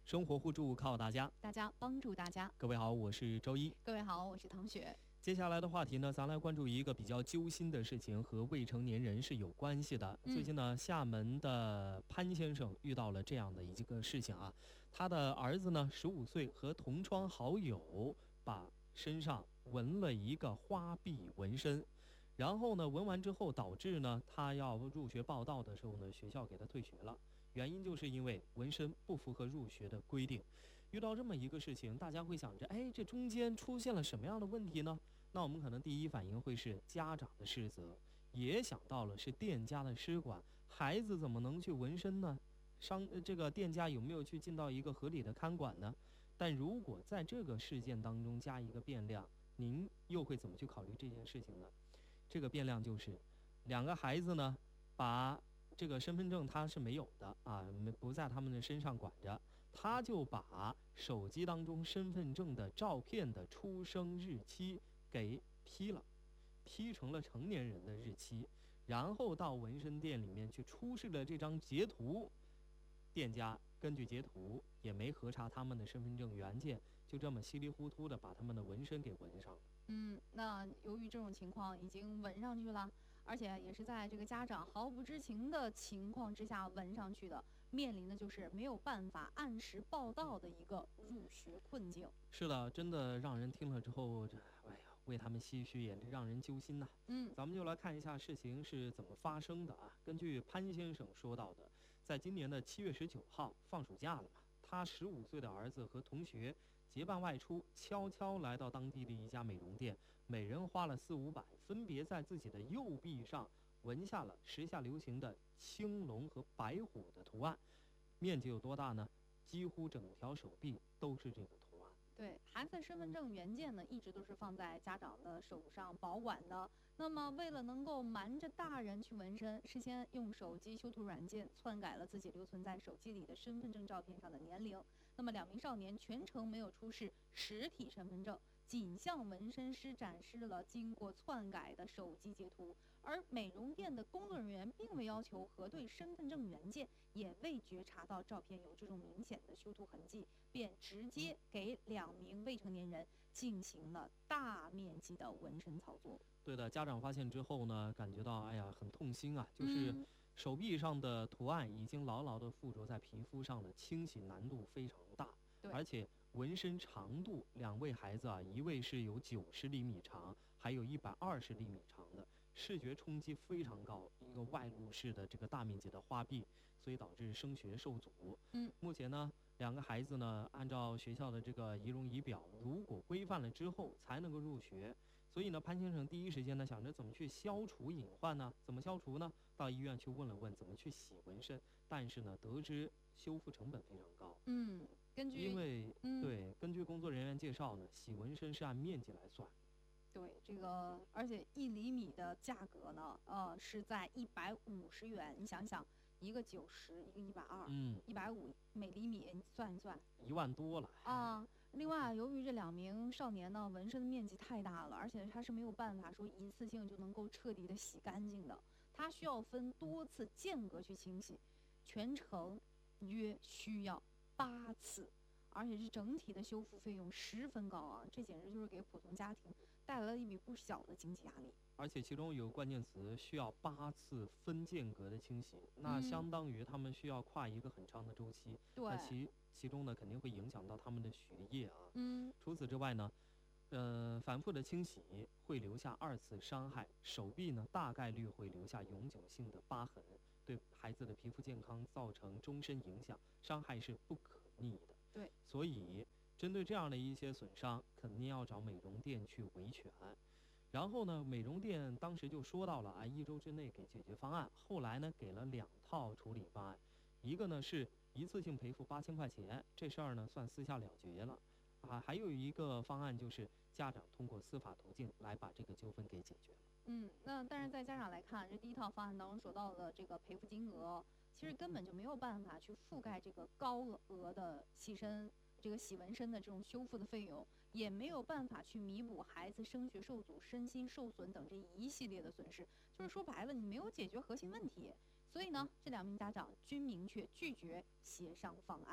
生活互助靠大家， 大家帮助大家。 各位好，我是周一。 各位好，我是唐雪。 接下来的话题呢，咱来关注一个比较揪心的事情，和未成年人是有关系的。最近呢，厦门的潘先生遇到了这样的一个事情啊，他的儿子呢15岁，和同窗好友把身上纹了一个花臂纹身。然后呢，纹完之后导致呢，他要入学报到的时候呢，学校给他退学了。原因就是因为纹身不符合入学的规定。遇到这么一个事情，大家会想着，这中间出现了什么样的问题呢？那我们可能第一反应会是家长的失责，也想到了是店家的失管，孩子怎么能去纹身呢？这个店家有没有去尽到一个合理的看管呢？但如果在这个事件当中加一个变量，您又会怎么去考虑这件事情呢？这个变量就是两个孩子呢，把这个身份证他是没有的啊，不在他们的身上管着，他就把手机当中身份证的照片的出生日期给批成了成年人的日期，然后到纹身店里面去出示了这张截图，店家根据截图也没核查他们的身份证原件，就这么稀里糊涂的把他们的纹身给纹上了。 那由于这种情况已经纹上去了，而且也是在这个家长毫不知情的情况之下纹上去的，面临的就是没有办法按时报到的一个入学困境。 是的，真的让人听了之后，为他们唏嘘，也让人揪心呐。咱们就来看一下事情是怎么发生的啊。根据潘先生说到的，在今年的7月19号放暑假了嘛，他15岁的儿子和同学结伴外出，悄悄来到当地的一家美容店，每人花了400-500，分别在自己的右臂上纹下了时下流行的青龙和白虎的图案。面积有多大呢？几乎整条手臂都是这个图案。 对，孩子的身份证原件呢，一直都是放在家长的手上保管的。那么，为了能够瞒着大人去纹身，事先用手机修图软件篡改了自己留存在手机里的身份证照片上的年龄。那么，2名少年全程没有出示实体身份证，仅向纹身师展示了经过篡改的手机截图。而美容店的工作人员并未要求核对身份证原件，也未觉察到照片有这种明显的修图痕迹，便直接给2名未成年人进行了大面积的纹身操作。 对的，家长发现之后呢，感觉到很痛心啊，就是手臂上的图案已经牢牢地附着在皮肤上了，清洗难度非常大，而且纹身长度，2位孩子啊，一位是有90厘米长，还有120厘米长的，视觉冲击非常高，一个外露式的这个大面积的花臂，所以导致升学受阻。目前呢，2个孩子呢，按照学校的这个仪容仪表，如果规范了之后才能够入学。所以呢，潘先生第一时间呢，想着怎么去消除隐患呢？怎么消除呢？到医院去问了问怎么去洗纹身，但是呢，得知修复成本非常高。根据工作人员介绍呢，洗纹身是按面积来算。 对，这个而且1厘米的价格呢，是在150元。你想想，一个90，一个120，150每厘米，你算一算 ，1万多了啊。另外，由于这2名少年呢，纹身的面积太大了，而且他是没有办法说一次性就能够彻底的洗干净的，他需要分多次间隔去清洗，全程约需要8次。而且是整体的修复费用十分高昂，这简直就是给普通家庭带来了一笔不小的经济压力。 而且其中有关键词需要8次分间隔的清洗，那相当于他们需要跨一个很长的周期。那其中呢，肯定会影响到他们的学业啊。除此之外呢，反复的清洗会留下2次伤害，手臂呢大概率会留下永久性的疤痕，对孩子的皮肤健康造成终身影响，伤害是不可逆的。 对， 所以针对这样的一些损伤，肯定要找美容店去维权。然后呢，美容店当时就说到了1周之内给解决方案。后来呢，给了2套处理方案，一个呢是一次性赔付8000块钱，这事儿呢算私下了结了啊。还有一个方案就是家长通过司法途径来把这个纠纷给解决了。 那但是在家长来看，这第一套方案当中说到的这个赔付金额，其实根本就没有办法去覆盖这个高额的这个洗纹身的这种修复的费用，也没有办法去弥补孩子升学受阻、身心受损等这一系列的损失。就是说白了，你没有解决核心问题。所以呢，这2名家长均明确拒绝协商方案。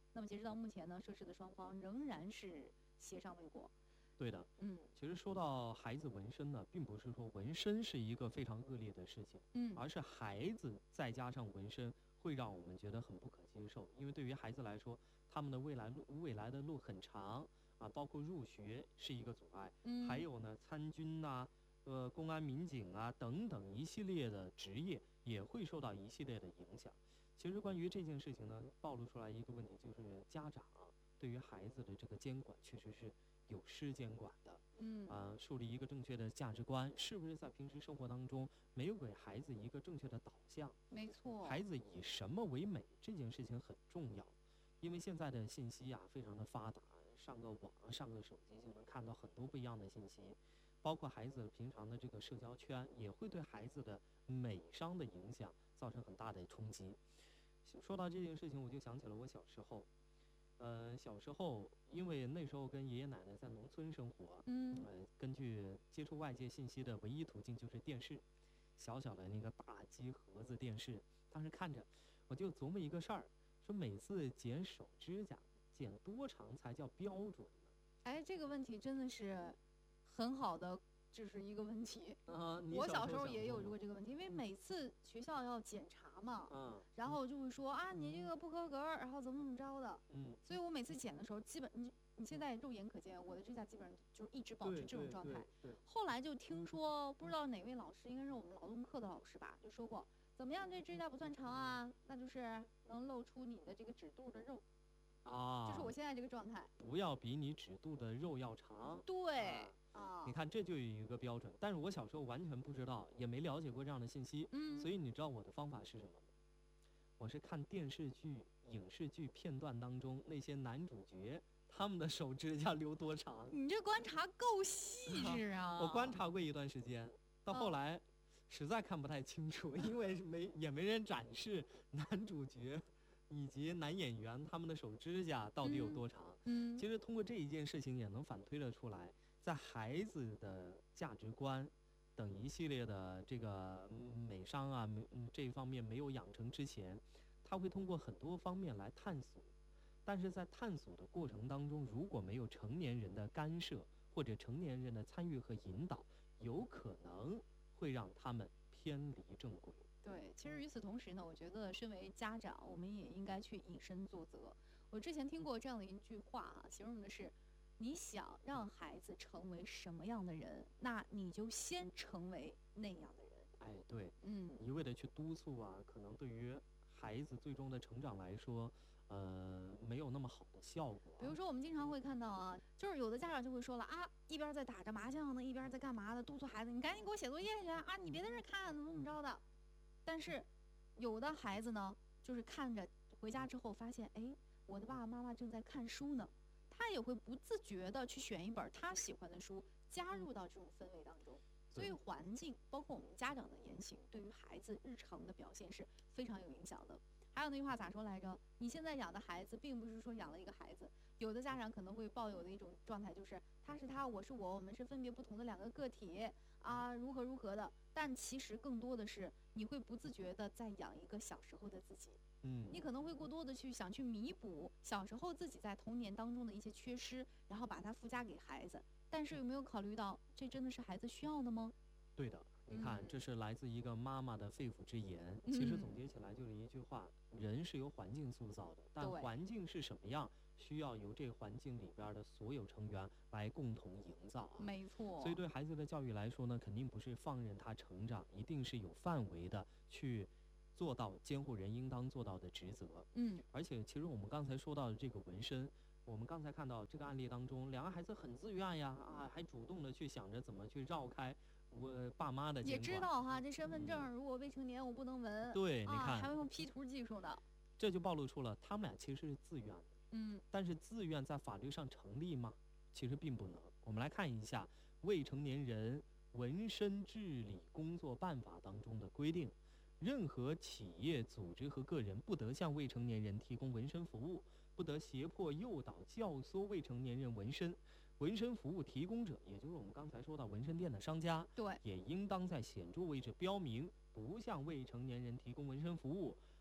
那么截止到目前呢，涉事的双方仍然是协商未果。 对的，其实说到孩子纹身呢，并不是说纹身是一个非常恶劣的事情，而是孩子再加上纹身会让我们觉得很不可接受，因为对于孩子来说，他们的未来的路很长啊，包括入学是一个阻碍，还有呢参军呐、公安民警啊等等一系列的职业也会受到一系列的影响。其实关于这件事情呢，暴露出来一个问题，就是家长对于孩子的这个监管确实是有失监管的。树立一个正确的价值观，是不是在平时生活当中没有给孩子一个正确的导向？ 没错， 孩子以什么为美这件事情很重要，因为现在的信息非常的发达，上个网上个手机就能看到很多不一样的信息，包括孩子平常的这个社交圈也会对孩子的美商的影响造成很大的冲击。说到这件事情，我就想起了我小时候。小时候，因为那时候跟爷爷奶奶在农村生活，根据接触外界信息的唯一途径就是电视，小小的那个大机盒子电视，当时看着，我就琢磨一个事儿，说每次剪手指甲，剪多长才叫标准呢？ 哎，这个问题真的是很好的。这是一个问题我小时候也有过这个问题，因为每次学校要检查嘛，然后就会说你这个不合格，然后怎么着的，所以我每次剪的时候，基本你现在肉眼可见，我的指甲基本上就是一直保持这种状态。后来就听说，不知道哪位老师，应该是我们劳动课的老师吧，就说过，怎么样这指甲不算长啊，那就是能露出你的这个指肚的肉。就是我现在这个状态， 不要比你指肚的肉要长。 对。 你看这就有一个标准，但是我小时候完全不知道，也没了解过这样的信息，所以你知道我的方法是什么吗？我是看电视剧、影视剧片段当中那些男主角他们的手指甲留多长。 你这观察够细致啊！ 我观察过一段时间，到后来实在看不太清楚，因为也没人展示男主角以及男演员他们的手指甲到底有多长。其实通过这一件事情也能反推了出来，在孩子的价值观等一系列的这个美商这一方面没有养成之前，他会通过很多方面来探索，但是在探索的过程当中，如果没有成年人的干涉或者成年人的参与和引导，有可能会让他们偏离正轨。 对，其实与此同时呢，我觉得身为家长，我们也应该去以身作则。我之前听过这样的一句话形容的是，你想让孩子成为什么样的人，那你就先成为那样的人。 对，一味的去督促可能对于孩子最终的成长来说，没有那么好的效果。 比如说我们经常会看到就是有的家长就会说了一边在打着麻将呢，一边在干嘛的，督促孩子，你赶紧给我写作业去你别在这看怎么着的。但是有的孩子呢，就是看着回家之后发现，我的爸爸妈妈正在看书呢，他也会不自觉的去选一本他喜欢的书，加入到这种氛围当中。所以环境包括我们家长的言行，对于孩子日常的表现是非常有影响的。还有那句话咋说来着？你现在养的孩子，并不是说养了一个孩子。有的家长可能会抱有的一种状态，就是他是他，我是我，我们是分别不同的两个个体如何如何的。但其实更多的是，你会不自觉的在养一个小时候的自己。你可能会过多的想去弥补小时候自己在童年当中的一些缺失，然后把它附加给孩子。但是有没有考虑到，这真的是孩子需要的吗？ 对的，你看，这是来自一个妈妈的肺腑之言。其实总结起来就是一句话：人是由环境塑造的，但环境是什么样，需要由这个环境里边的所有成员来共同营造没错。 所以对孩子的教育来说呢，肯定不是放任他成长，一定是有范围的去做到监护人应当做到的职责。而且其实我们刚才说到的这个纹身，我们刚才看到这个案例当中，两个孩子很自愿呀，还主动的去想着怎么去绕开我爸妈的监管。 也知道这身份证如果未成年我不能纹。 对，你看还会用 P 图技术呢。 这就暴露出了他们俩其实是自愿的。但是自愿在法律上成立吗？其实并不能。我们来看一下《未成年人纹身治理工作办法》当中的规定。任何企业、组织和个人不得向未成年人提供纹身服务，不得胁迫、诱导、教唆未成年人纹身。纹身服务提供者，也就是我们刚才说到纹身店的商家， 对， 也应当在显著位置标明不向未成年人提供纹身服务，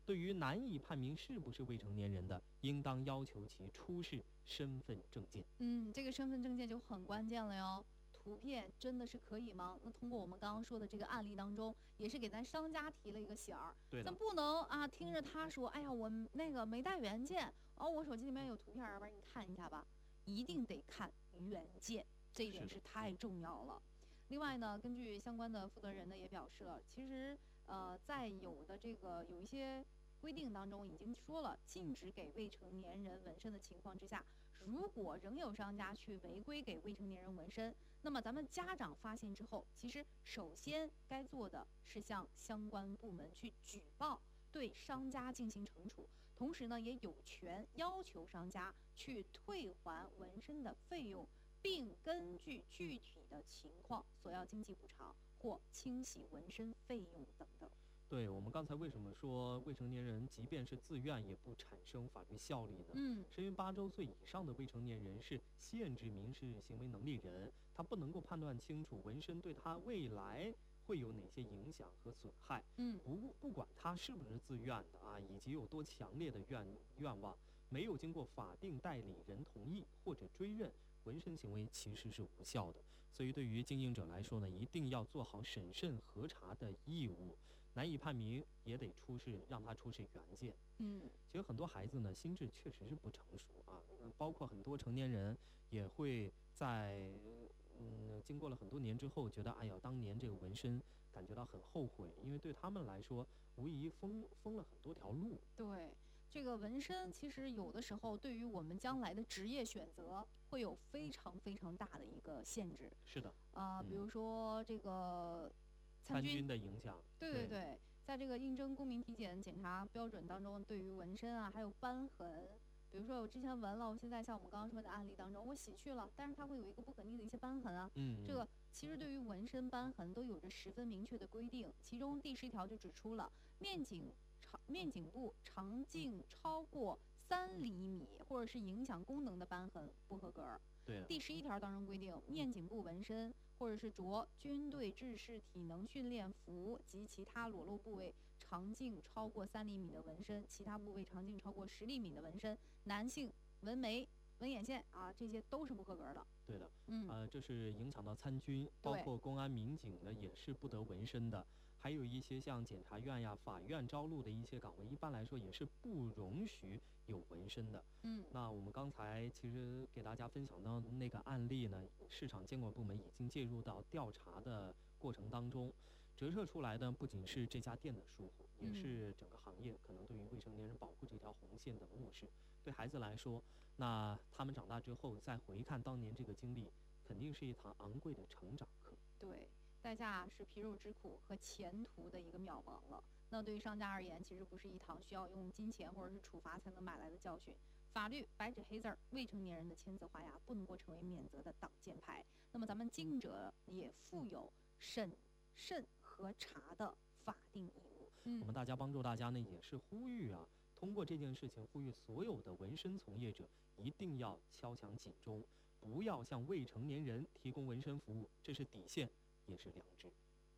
对于难以判明是不是未成年人的，应当要求其出示身份证件。 这个身份证件就很关键了哟。图片真的是可以吗？那通过我们刚刚说的这个案例当中，也是给咱商家提了一个醒儿。 对的， 咱不能啊，听着他说，哎呀，我那个没带原件，我手机里面有图片，要不然你看一下吧，一定得看原件，这一点是太重要了。另外呢，根据相关的负责人呢也表示了，其实在有一些规定当中已经说了，禁止给未成年人纹身的情况之下，如果仍有商家去违规给未成年人纹身，那么咱们家长发现之后，其实首先该做的是向相关部门去举报，对商家进行惩处，同时呢也有权要求商家去退还纹身的费用，并根据具体的情况索要经济补偿或清洗纹身费用等等。 对，我们刚才为什么说未成年人即便是自愿也不产生法律效力呢？是因为8周岁以上的未成年人是限制民事行为能力人，他不能够判断清楚纹身对他未来会有哪些影响和损害。不管他是不是自愿的啊，以及有多强烈的愿望，没有经过法定代理人同意或者追认，纹身行为其实是无效的。所以对于经营者来说呢，一定要做好审慎核查的义务。难以判明也得让他出示原件。其实很多孩子呢，心智确实是不成熟啊，包括很多成年人也会在经过了很多年之后，觉得哎呀，当年这个纹身感觉到很后悔，因为对他们来说，无疑封了很多条路。 对，这个纹身其实有的时候对于我们将来的职业选择会有非常非常大的一个限制。 是的， 比如说这个参军的影响。 对，在这个应征公民体检检查标准当中，对于纹身啊，还有瘢痕，比如说我之前纹了，我现在像我们刚刚说的案例当中，我洗去了，但是它会有一个不可逆的一些瘢痕啊。这个其实对于纹身瘢痕都有着十分明确的规定，其中第10条就指出了面颈部长径超过3厘米或者是影响功能的瘢痕不合格。第11条当中规定，面颈部纹身或者是着军队制式体能训练服及其他裸露部位长径超过3厘米的纹身，其他部位长径超过10厘米的纹身，男性纹眉、纹眼线啊，这些都是不合格的。 对的，这是影响到参军，包括公安民警呢也是不得纹身的。还有一些像检察院呀、法院招录的一些岗位，一般来说也是不容许有纹身的。那我们刚才其实给大家分享到那个案例呢，市场监管部门已经介入到调查的过程当中，折射出来的不仅是这家店的疏忽，也是整个行业可能对于未成年人保护这条红线的漠视。对孩子来说，那他们长大之后再回看当年这个经历，肯定是一堂昂贵的成长课。 对，代价是皮肉之苦和前途的一个渺茫了。那对于商家而言，其实不是一堂需要用金钱或者是处罚才能买来的教训。法律白纸黑字儿，未成年人的签字画押不能够成为免责的挡箭牌。那么咱们经营者也负有审慎核查的法定义务。 我们大家帮助大家呢，也是呼吁啊，通过这件事情呼吁所有的纹身从业者一定要敲响警钟，不要向未成年人提供纹身服务，这是底线，也是良知。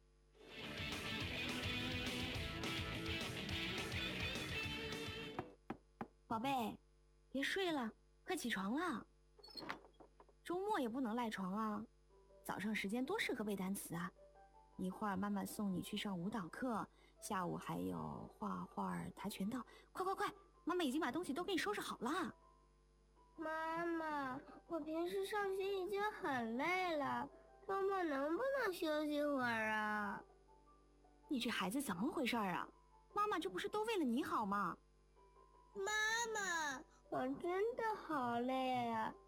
宝贝，别睡了，快起床了。周末也不能赖床啊，早上时间多适合背单词啊。一会儿妈妈送你去上舞蹈课，下午还有画画、跆拳道。快，妈妈已经把东西都给你收拾好了。 妈妈，我平时上学已经很累了，周末能不能休息会儿啊？ 你这孩子怎么回事啊？妈妈这不是都为了你好吗？ 妈妈，我真的好累啊，